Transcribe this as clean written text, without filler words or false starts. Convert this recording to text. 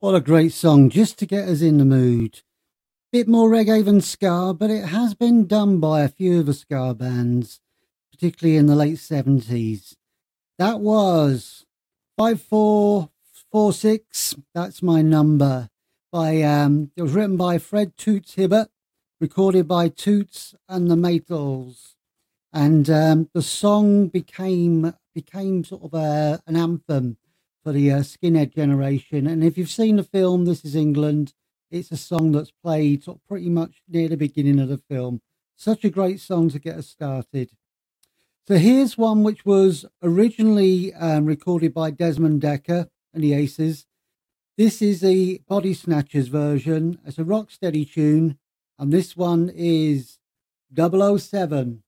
What a great song, just to get us in the mood. Bit more reggae than ska, but it has been done by a few of the ska bands, particularly in the late 70s. That was 5446, that's my number. It was written by Fred Toots Hibbert, recorded by Toots and the Maytals. And the song became sort of an anthem for the skinhead generation. And if you've seen the film This Is England, it's a song that's played sort of pretty much near the beginning of the film. Such a great song to get us started. So here's one which was originally recorded by Desmond Dekker and the Aces. This is the Body Snatchers version. It's a rock steady tune, and this one is 007.